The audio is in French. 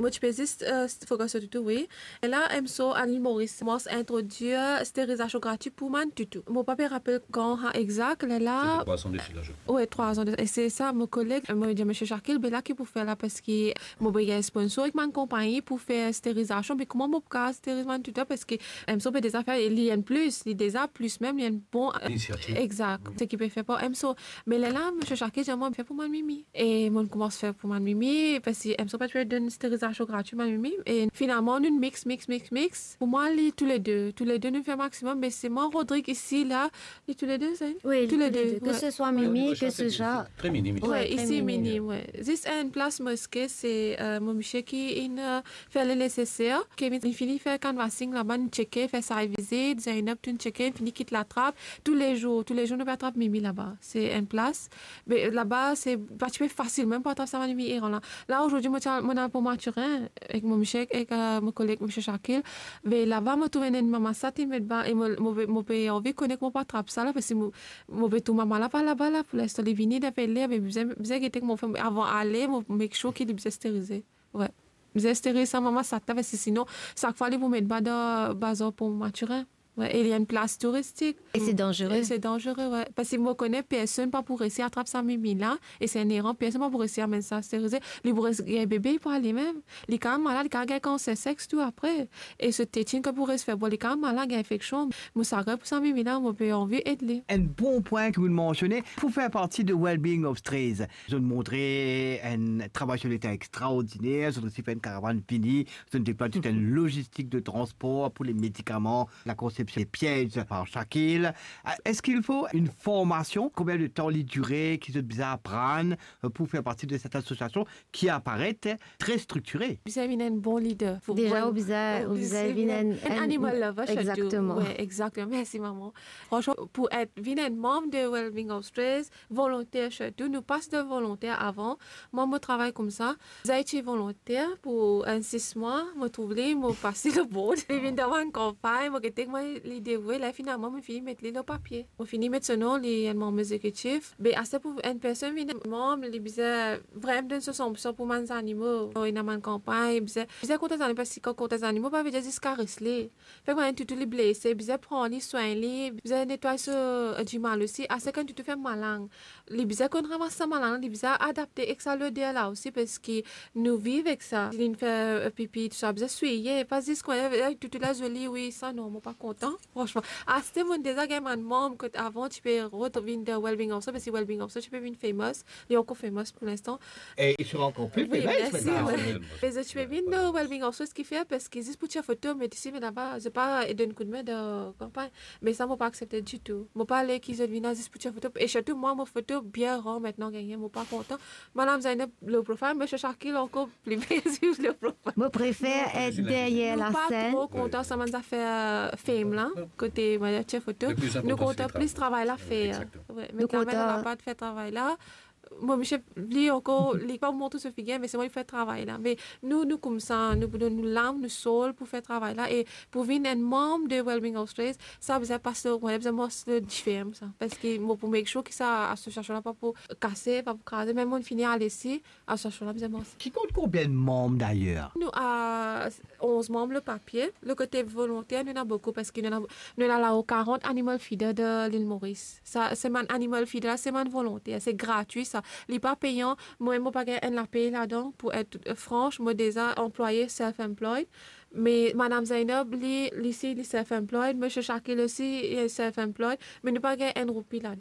Moi, tu peux juste focuser sur tout, oui. Et là, MSO, à l'île Maurice, moi, introduire stérilisation gratuite pour man tutu. Mon papa rappelle quand exact, là. C'était 300 dessus là, je crois. Oui, 3 ans. Et c'est ça, mon collègue, m'a dit, monsieur Charkil, ben là, qui pour faire là, parce que mon père est sponsor avec ma compagnie pour faire stérilisation. Mais comment mon cas stérilisation tutu? Parce que MSO peut déjà faire, il y a une plus, il y a déjà plus même, il y a une bonne initiative. Exact. Ce qui peut faire pour MSO. Mais là, monsieur Charkil, j'ai moi, fait pour ma mimi. Et moi, commence à faire pour ma mimi, parce que MSO peut faire une stérilisation gratuite, ma mimi. Et finalement, une mix. Pour moi, tous les deux, nous fait maximum. Mais c'est moi, Rodrigue, ici, là, tous les deux, c'est? Oui, tous les deux. Que ce soit Mimi, que ce soit. Très minime. Oui, ici, minime. minime, oui. Juste une place mosquée, c'est mon monsieur qui fait le nécessaire. Qui finit faire canvassing là-bas, nous checker, faire sa visite, Zainab, tout checker, finit quitte la trappe. Tous les jours, nous pas attraper Mimi là-bas. C'est une place. Mais là-bas, c'est pas tu peux facile, même pas attraper ça, Mimi Iran là. Là, aujourd'hui, moi, j'ai pour Mathurin, avec mon monsieur, avec mon collègue, monsieur Shakil. Mais là-bas, moi, trouvé une maman, ça, tu mets bas, et mon pays, on veut connaître mon pas attraper ça là, parce que mon tout maman là-bas, là, pour l'instant, les vignes d'appeler, mais bien que mon femme, avant d'aller, mon make sure qu'il est bien stérilisé. Ouais. Bien stérilisé, ça, maman, ça, parce que sinon, chaque fois, ils vont mettre bas dans bazar pour Mathurin. Ouais, il y a une place touristique. Et c'est dangereux. C'est dangereux, ouais. Parce que moi, je connais personne pas pour réussir à attraper sa mimi là. Et c'est un errant, personne pas pour réussir à mettre ça stérilisé. Il y a un bébé pour aller même. Il est quand même malade, il a un cancer sexe tout après. Et ce tétine que pourrait se faire, bon, il est quand même malade, il a une infection. Moi, ça pour sa mimi là, moi, j'ai envie d'aider. Un bon point que vous mentionnez, pour faire partie de Wellbeing of Strays. Je vous montrer un travail sur l'état extraordinaire, je aussi fait une caravane finie, je déploie toute une logistique de transport pour les médicaments, la conception des pièges par Shakil. Est-ce qu'il faut une formation? Combien de temps il durer, qui se bizarre apprendre pour faire partie de cette association qui apparaît très structurée? Vous avez un bon leader. Déjà, vous avez un animal lover. Exactement. Oui, exactement. Merci, maman. Franchement, pour être un membre de Wellbeing of Strays, volontaire surtout, nous passons de volontaire avant. Moi, je travaille comme ça. J'ai été volontaire pour 6 mois. Je trouve que je passe le board. Je viens d'avoir une campagne. Je les dévouer. Là, finalement, je finis de mettre le papier. Je finis de mettre ce nom, les membres exécutifs. Mais à ce pour une personne, membre, les bizarres, vraiment, de ce sont pour les animaux. Il y a une campagne. Bizarre, quand les animaux, parce que quand les animaux, pas veut dire qu'ils caressent les. Fait que quand tu les blesses, bizarre, prends les soins, les bizarre, nettoie ce du mal aussi. À ce quand tu te fais malin. Les bizarres, quand on ramasse ça malin, les bizarres, adapter et ça le dire là aussi, parce que nous vivons avec ça. Il fait pipi, tout ça, bizarre, suyer, pas dire que tu la jolie, oui, ça, non, moi, pas content. Franchement, à ce moment déjà, il y a un membre que avant, tu peux retrouver de Wellbeing of Strays, parce que Wellbeing of Strays, tu peux venir famous. Il est encore famous pour l'instant. Et il sera encore plus oui, famous merci. Mais tu peux venir de Wellbeing of Strays, ce qui fait, parce que juste pour ta photo, mais ici, mais là-bas, je pas donner un coup de main de campagne. Mais ça, moi, pas accepté du tout. Moi, pas aller qu'ils viennent juste pour ta photo. Et surtout, moi, ma photo bien rare maintenant, gagné, moi, pas content. Madame Zainab, le profil, mais je cherche encore plus bien sur le profil. Moi, préfère être derrière la scène. Pas trop content, ça m'a fait fame, là, côté, ta photo. Nous comptons plus travail là faire. Mais quand même, on n'a pas de fait travail là. Moi, je lis encore, je pas montrer ce figure, mais c'est moi qui fais le travail là. Mais nous comme ça, nous l'âme, nous sol pour faire le travail là. Et pour venir un membre de Wellbeing of Strays, ça vous a passé au moins, vous avez différent ça. Parce que moi, pour make sure que ça, association là, pas pour casser, pas pour craser, même on finit à laisser, association là, vous avez Qui compte combien de membres d'ailleurs? Nous, à 11 membres le papier. Le côté volontaire, nous avons beaucoup parce que nous avons là 40 animal feeder de l'île Maurice. Ça, c'est mon animal feeder, c'est mon volontaire, c'est gratuit ça. Il n'est pas payant. Moi, je n'ai pas la paye là-dedans. Pour être franche, moi, déjà employé self-employed. Mais Madame Zainab, ici, il est self-employed. Monsieur Shakil aussi, il est self-employed. Mais nous n'avons pas un roupie là-dedans.